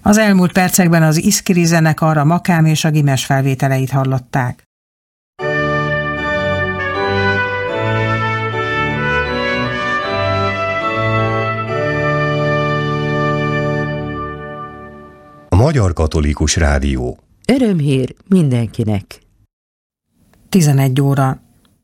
Az elmúlt percekben az Iszkiri zenekar, a Makám és a Gimes felvételeit hallották. A Magyar Katolikus Rádió. Örömhír mindenkinek. 11 óra.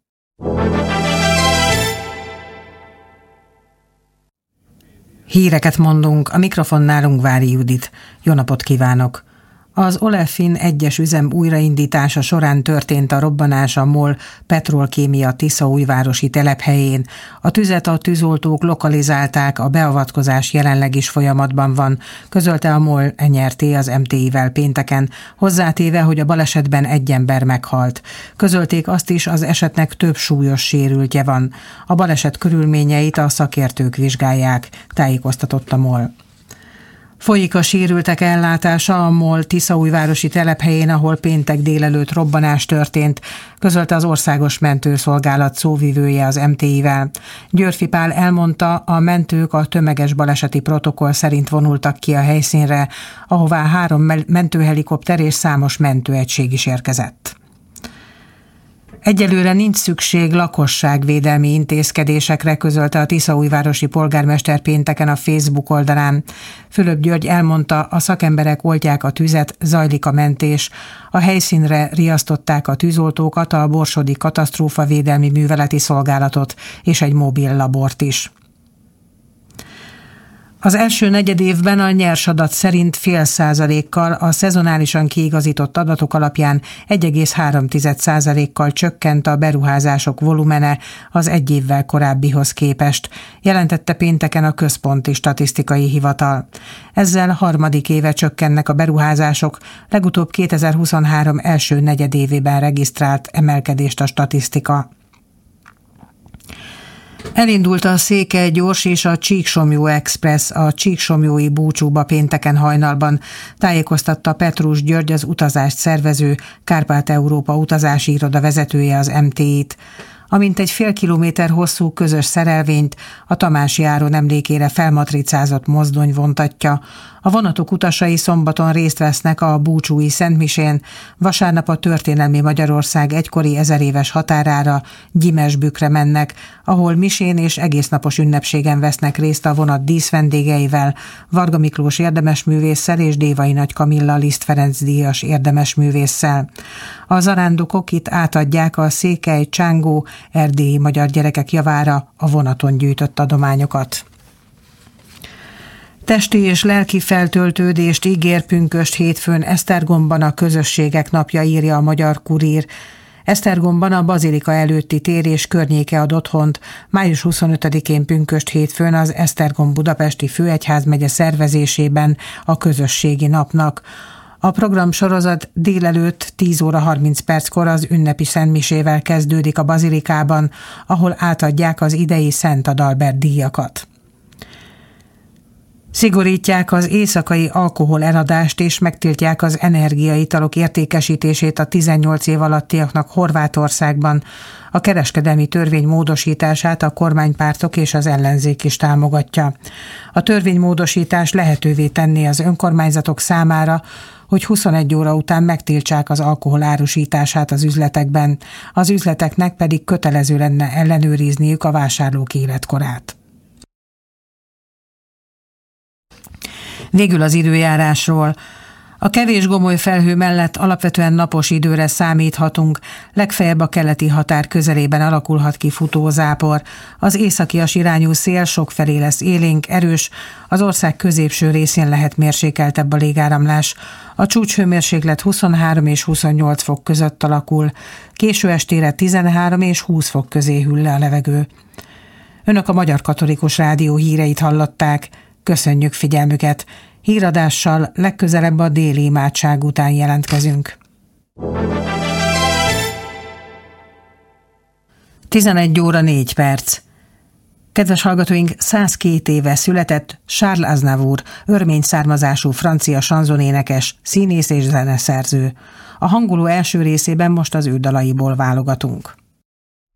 Híreket mondunk, a mikrofonnál Ungvári Judit. Jó napot kívánok! Az Olefin 1-es üzem újraindítása során történt a robbanás a MOL Petrolkémia Tiszaújvárosi telephelyén. A tüzet a tűzoltók lokalizálták, a beavatkozás jelenleg is folyamatban van, közölte a MOL NRT az MTI-vel pénteken, hozzátéve, hogy a balesetben 1 ember meghalt. Közölték azt is, az esetnek több súlyos sérültje van. A baleset körülményeit a szakértők vizsgálják, tájékoztatott a MOL. Folyik a sérültek ellátása a MOL Tiszaújvárosi telephelyén, ahol péntek délelőtt robbanás történt, közölte az Országos Mentőszolgálat szóvivője az MTI-vel. Györfi Pál elmondta, a mentők a tömeges baleseti protokoll szerint vonultak ki a helyszínre, ahová 3 mentőhelikopter és számos mentőegység is érkezett. Egyelőre nincs szükség lakosságvédelmi intézkedésekre, közölte a tiszaújvárosi polgármester pénteken a Facebook oldalán. Fülöp György elmondta, a szakemberek oltják a tüzet, zajlik a mentés. A helyszínre riasztották a tűzoltókat, a Borsodi Katasztrófavédelmi Műveleti Szolgálatot és egy mobil labort is. Az első negyedévben a nyers adat szerint 0,5%-kal, a szezonálisan kiigazított adatok alapján 1,3%-kal csökkent a beruházások volumene az egy évvel korábbihoz képest, jelentette pénteken a Központi Statisztikai Hivatal. Ezzel harmadik éve csökkennek a beruházások, legutóbb 2023 első negyedévében regisztrált emelkedést a statisztika. Elindult a Székely-Gyors és a Csíksomlyó Express a csíksomlyói búcsúba pénteken hajnalban, tájékoztatta Petrus György, az utazást szervező Kárpát-Európa utazási iroda vezetője az MTI-t. Amint egy fél kilométer hosszú közös szerelvényt a Tamási Áron emlékére felmatricázott mozdony vontatja. A vonatok utasai szombaton részt vesznek a búcsúi szentmisén, vasárnap a történelmi Magyarország egykori 1000 éves határára, Gyimesbükre mennek, ahol misén és egésznapos ünnepségen vesznek részt a vonat díszvendégeivel, Varga Miklós érdemesművésszel és Dévai Nagy Kamilla Liszt Ferenc díjas érdemesművésszel. A zarándokok itt átadják a székely, csángó, erdélyi magyar gyerekek javára a vonaton gyűjtött adományokat. Testi és lelki feltöltődést ígér pünkösd hétfőn Esztergomban a Közösségek napja, írja a Magyar Kurír. Esztergomban a bazilika előtti tér és környéke ad otthont május 25-én pünkösd hétfőn az Esztergom-Budapesti Főegyházmegye szervezésében a Közösségi napnak. A programsorozat délelőtt 10 óra 30 perckor az ünnepi szentmisével kezdődik a bazilikában, ahol átadják az idei Szent Adalbert díjakat. Szigorítják az éjszakai alkohol eladást és megtiltják az energiaitalok értékesítését a 18 év alattiaknak Horvátországban. A kereskedelmi törvény módosítását a kormánypártok és az ellenzék is támogatja. A törvénymódosítás lehetővé tenné az önkormányzatok számára, hogy 21 óra után megtiltsák az alkohol árusítását az üzletekben, az üzleteknek pedig kötelező lenne ellenőrizniük a vásárlók életkorát. Végül az időjárásról. A kevés gomoly felhő mellett alapvetően napos időre számíthatunk, legfeljebb a keleti határ közelében alakulhat ki futózápor. Az északias irányú szél sokfelé lesz élénk, erős, az ország középső részén lehet mérsékeltebb a légáramlás. A csúcshőmérséklet 23 és 28 fok között alakul, késő estére 13 és 20 fok közé hűl le a levegő. Önök a Magyar Katolikus Rádió híreit hallották. Köszönjük figyelmüket! Híradással legközelebb a déli imádság után jelentkezünk. 11 óra 4 perc. Kedves hallgatóink, 102 éve született Charles Aznavour, örmény származású francia sanzonénekes, színész és zeneszerző. A hanguló első részében most az ő dalaiból válogatunk.